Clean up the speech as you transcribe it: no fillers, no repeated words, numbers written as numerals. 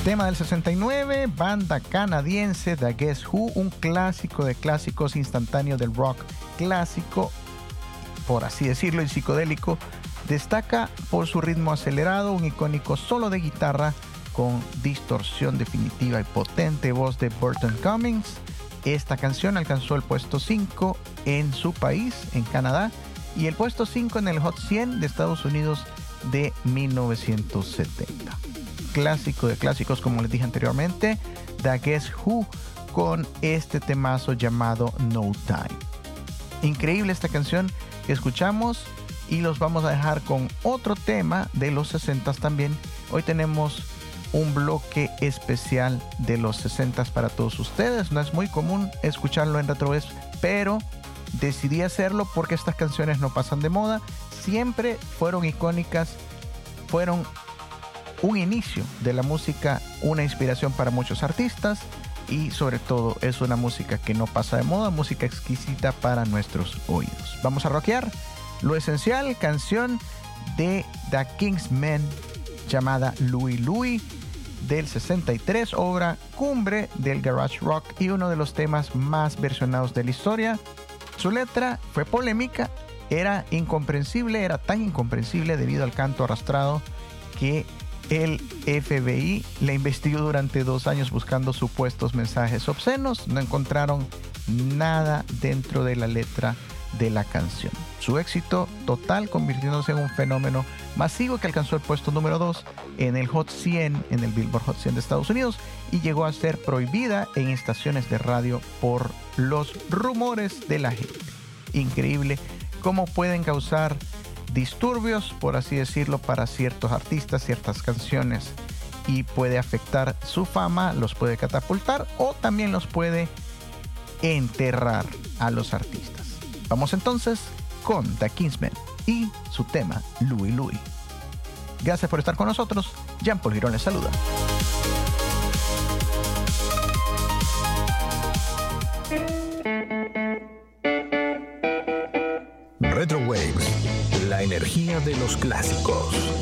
Tema del 69, banda canadiense The Guess Who, un clásico de clásicos instantáneo del rock clásico, por así decirlo, y psicodélico. Destaca por su ritmo acelerado, un icónico solo de guitarra con distorsión definitiva y potente voz de Burton Cummings. Esta canción alcanzó el puesto 5 en su país, en Canadá, y el puesto 5 en el Hot 100 de Estados Unidos de 1970. Clásico de clásicos, como les dije anteriormente, The Guess Who, con este temazo llamado No Time. Increíble esta canción que escuchamos, y los vamos a dejar con otro tema de los 60 también. Hoy tenemos un bloque especial de los 60 para todos ustedes. No es muy común escucharlo en RetroWest, pero decidí hacerlo porque estas canciones no pasan de moda. Siempre fueron icónicas, fueron un inicio de la música, una inspiración para muchos artistas, y sobre todo es una música que no pasa de moda, música exquisita para nuestros oídos. Vamos a rockear lo esencial, canción de The Kingsmen llamada Louie Louie del 63, obra cumbre del garage rock y uno de los temas más versionados de la historia. Su letra fue polémica, era incomprensible, era tan incomprensible debido al canto arrastrado que el FBI le investigó durante 2 años buscando supuestos mensajes obscenos. No encontraron nada dentro de la letra de la canción. Su éxito total, convirtiéndose en un fenómeno masivo que alcanzó el puesto número 2 en el Hot 100, en el Billboard Hot 100 de Estados Unidos, y llegó a ser prohibida en estaciones de radio por los rumores de la gente. Increíble cómo pueden causar disturbios, por así decirlo, para ciertos artistas, ciertas canciones, y puede afectar su fama, los puede catapultar o también los puede enterrar a los artistas. Vamos entonces con The Kingsmen y su tema Louie Louie. Gracias por estar con nosotros. Jean-Paul Girón les saluda. Retro Waves, la energía de los clásicos.